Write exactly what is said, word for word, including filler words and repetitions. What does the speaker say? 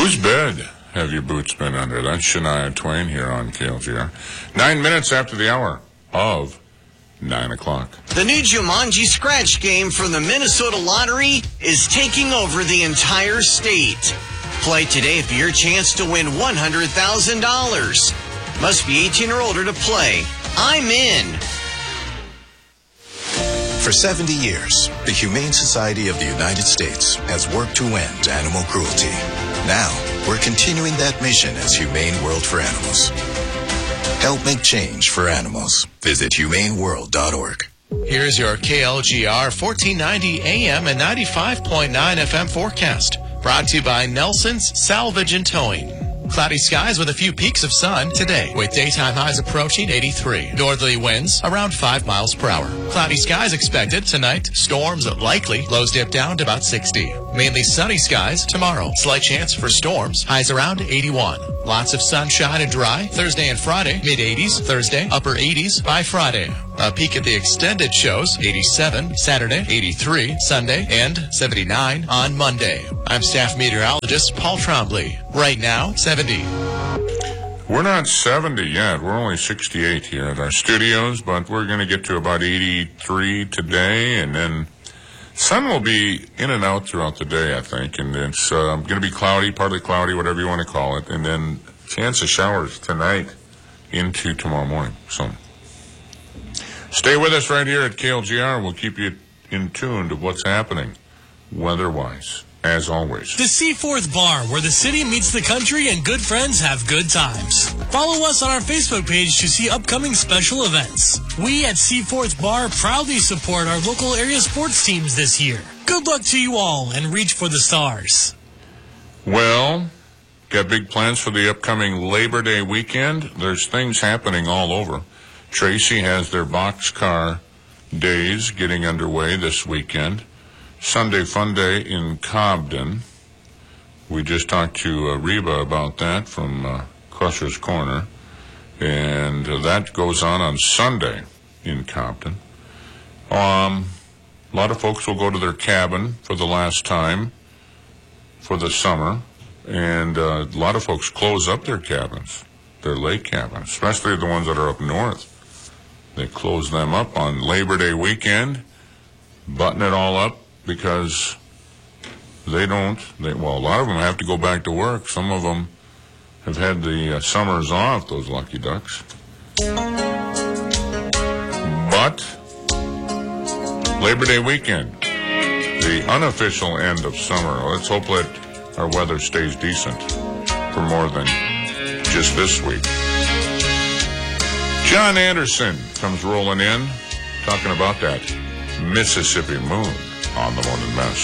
Whose bed have your boots been under? That's Shania Twain here on K L G R. Nine minutes after the hour of nine o'clock. The new Jumanji Scratch game from the Minnesota Lottery is taking over the entire state. Play today for your chance to win one hundred thousand dollars. Must be eighteen or older to play. I'm in. For seventy years, the Humane Society of the United States has worked to end animal cruelty. Now, we're continuing that mission as Humane World for Animals. Help make change for animals. Visit humane world dot org. Here's your K L G R fourteen ninety A M and ninety-five point nine F M forecast. Brought to you by Nelson's Salvage and Towing. Cloudy skies with a few peaks of sun today, with daytime highs approaching eighty-three. Northerly winds around five miles per hour. Cloudy skies expected tonight. Storms likely. Lows dip down to about sixty. Mainly sunny skies tomorrow. Slight chance for storms. Highs around eighty-one. Lots of sunshine and dry. Thursday and Friday, mid eighties. Thursday, upper eighties by Friday. A peak at the extended shows, eighty-seven. Saturday, eighty-three. Sunday, and seventy-nine on Monday. I'm staff meteorologist Paul Trombley. Right now, seventy. We're not seventy yet. We're only sixty-eight here at our studios, but we're going to get to about eighty-three today, and then sun will be in and out throughout the day, I think, and it's uh, going to be cloudy, partly cloudy, whatever you want to call it, and then chance of showers tonight into tomorrow morning. So stay with us right here at K L G R. We'll keep you in tune to what's happening weather-wise, as always. The Seaforth Bar, where the city meets the country and good friends have good times. Follow us on our Facebook page to see upcoming special events. We at Seaforth Bar proudly support our local area sports teams this year. Good luck to you all, and reach for the stars. Well, got big plans for the upcoming Labor Day weekend. There's things happening all over. Tracy has their boxcar days getting underway this weekend. Sunday Fun Day in Cobden. We just talked to uh, Reba about that from uh, Crusher's Corner. And uh, that goes on on Sunday in Cobden. Um, a lot of folks will go to their cabin for the last time for the summer. And uh, a lot of folks close up their cabins, their lake cabins, especially the ones that are up north. They close them up on Labor Day weekend, button it all up, because they don't, they, well, a lot of them have to go back to work. Some of them have had the uh, summers off, those lucky ducks. But Labor Day weekend, the unofficial end of summer. Let's hope that our weather stays decent for more than just this week. John Anderson comes rolling in, talking about that Mississippi moon on the Morning Mess.